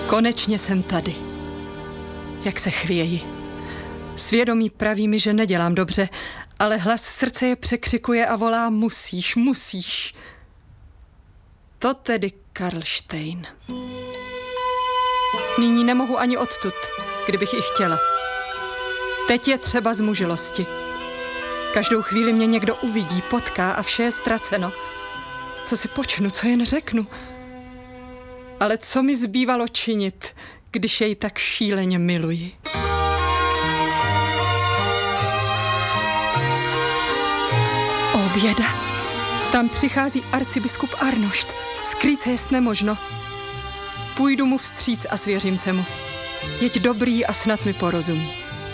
Konečně jsem tady. Jak se chvěji. Svědomí praví mi, že nedělám dobře, ale hlas srdce je překřikuje a volá musíš, musíš. To tedy Karlštejn. Nyní nemohu ani odtud, kdybych i chtěla. Teď je třeba zmužilosti. Každou chvíli mě někdo uvidí, potká a vše je ztraceno. Co si počnu, co jen řeknu? Ale co mi zbývalo činit, když jej tak šíleně miluji? O běda! Tam přichází arcibiskup Arnošt. Skrýt se jest nemožno. Půjdu mu vstříc a svěřím se mu. Jeď dobrý a snad mi porozumí.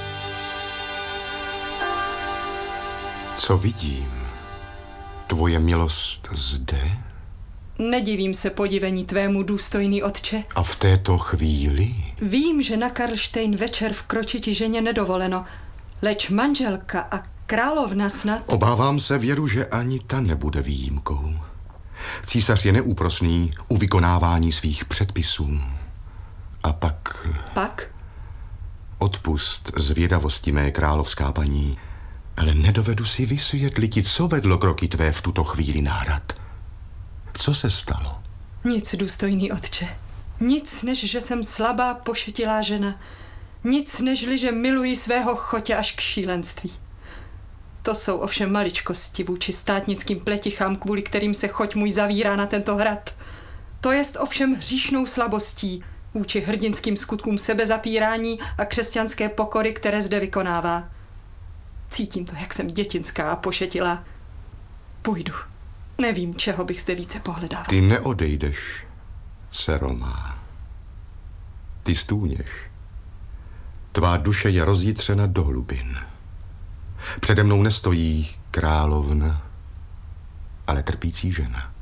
Co vidím? Tvoje milost zde? Nedivím se podivení tvému, důstojný otče. A v této chvíli? Vím, že na Karlštejn večer vkročit ti ženě nedovoleno, leč manželka a královna snad... Obávám se, Věru, že ani ta nebude výjimkou. Císař je neúprosný u vykonávání svých předpisů. A pak... Pak? Odpust zvědavosti mé královská paní, ale nedovedu si vysvětlit, co vedlo kroky tvé v tuto chvíli na hrad. Co se stalo? Nic, důstojný otče. Nic, než že jsem slabá, pošetilá žena. Nic, nežli, že miluji svého chotě až k šílenství. To jsou ovšem maličkosti vůči státnickým pletichám, kvůli kterým se choť můj zavírá na tento hrad. To jest ovšem hříšnou slabostí vůči hrdinským skutkům sebezapírání a křesťanské pokory, které zde vykonává. Cítím to, jak jsem dětinská a pošetilá. Půjdu. Nevím, čeho bych zde více pohledával. Ty neodejdeš, dcero má. Ty stůněš. Tvá duše je rozjitřena do hlubin. Přede mnou nestojí královna, ale trpící žena.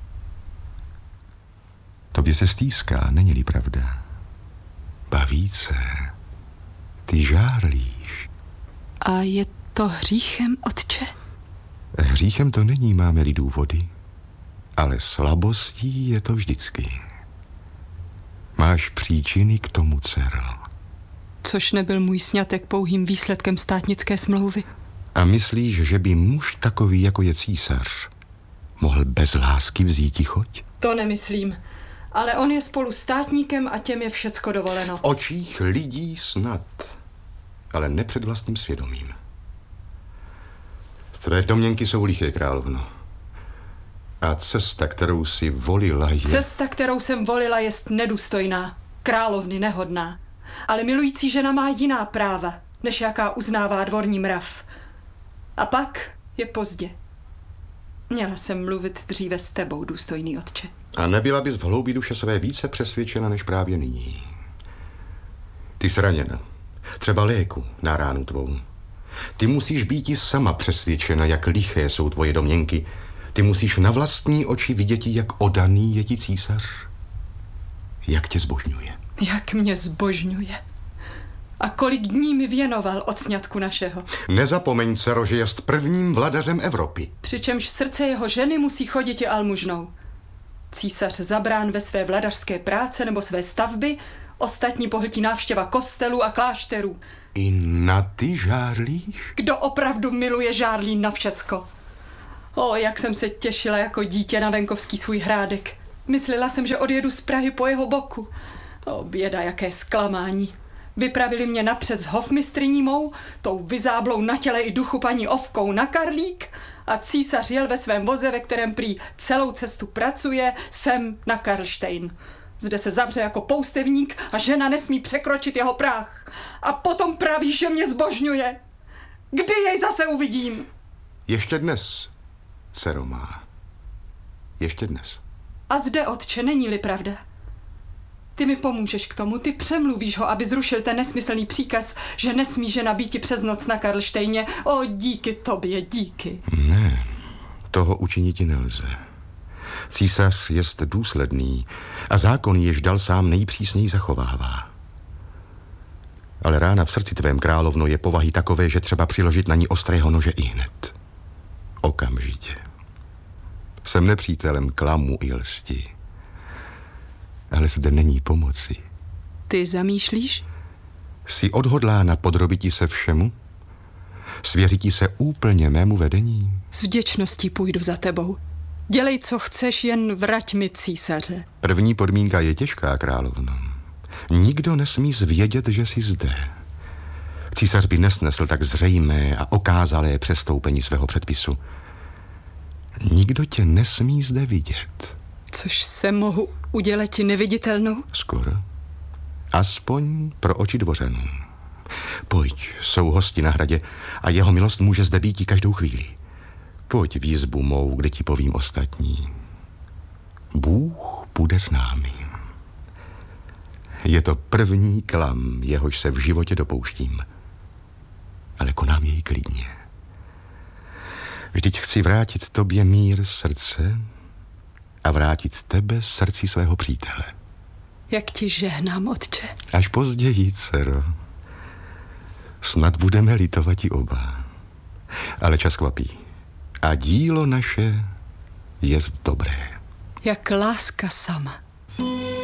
Tobě se stýská, není-li pravda? Ba více, ty žárlíš. A je to hříchem, otče? Hříchem to není, máme-li důvody, ale slabostí je to vždycky. Máš příčiny k tomu, dcero. Což nebyl můj sňatek pouhým výsledkem státnické smlouvy. A myslíš, že by muž takový, jako je císař, mohl bez lásky vzíti choť? To nemyslím, ale on je spolu státníkem a těm je všecko dovoleno. V očích lidí snad, ale ne před vlastním svědomím. Tvé domněnky jsou liché, královno. A cesta, kterou si volila, je... Cesta, kterou jsem volila, jest nedůstojná, královny nehodná. Ale milující žena má jiná práva, než jaká uznává dvorní mrav. A pak je pozdě. Měla jsem mluvit dříve s tebou, důstojný otče. A nebyla bys v hloubi duše své více přesvědčena, než právě nyní. Ty jsi raněna. Třeba léku na ránu tvou. Ty musíš být i sama přesvědčena, jak liché jsou tvoje domněnky. Ty musíš na vlastní oči vidět, jak odaný je ti císař. Jak tě zbožňuje. Jak mě zbožňuje. A kolik dní mi věnoval od sňatku našeho. Nezapomeň, dcero, že jest prvním vladařem Evropy. Přičemž srdce jeho ženy musí chodit i almužnou. Císař zabrán ve své vladařské práce nebo své stavby, ostatní pohltí návštěva kostelů a klášterů. I na ty žárlíš? Kdo opravdu miluje žárlí na všecko? O, jak jsem se těšila jako dítě na venkovský svůj hrádek. Myslela jsem, že odjedu z Prahy po jeho boku. O, běda, jaké zklamání. Vypravili mě napřed s hofmistryní mou, tou vyzáblou na těle i duchu paní Ovkou na Karlík a císař jel ve svém voze, ve kterém prý celou cestu pracuje, sem na Karlštejn. Zde se zavře jako poustevník a žena nesmí překročit jeho práh. A potom praví, že mě zbožňuje. Kdy jej zase uvidím? Ještě dnes, dcero má. Ještě dnes. A zde, otče, není-li pravda? Ty mi pomůžeš k tomu, ty přemluvíš ho, aby zrušil ten nesmyslný příkaz, že nesmí žena býti přes noc na Karlštejně. O, díky tobě, díky. Ne, toho učiniti nelze. Císař jest důsledný a zákon, jež dal sám, nejpřísněji zachovává. Ale rána v srdci tvém, královno, je povahy takové, že třeba přiložit na ní ostrého nože ihned. Okamžitě. Jsem nepřítelem klamu i lsti. Ale zde není pomoci. Ty zamýšlíš? Jsi odhodlána podrobiti se všemu? Svěřití se úplně mému vedení? S vděčností půjdu za tebou. Dělej, co chceš, jen vrať mi císaře. První podmínka je těžká, královno. Nikdo nesmí zvědět, že jsi zde. Císař by nesnesl tak zřejmé a okázalé přestoupení svého předpisu. Nikdo tě nesmí zde vidět. Což se mohu udělat neviditelnou? Skoro. Aspoň pro oči dvořanů. Pojď, jsou hosti na hradě a jeho milost může zde být i každou chvíli. Pojď v jizbu mou, kde ti povím ostatní. Bůh bude s námi. Je to první klam, jehož se v životě dopouštím. Ale konám jej klidně. Vždyť chci vrátit tobě mír srdce a vrátit tebe srdci svého přítele. Jak ti žehnám, otče. Až později, dcero. Snad budeme litovati oba. Ale čas kvapí. A dílo naše jest dobré. Jak láska sama.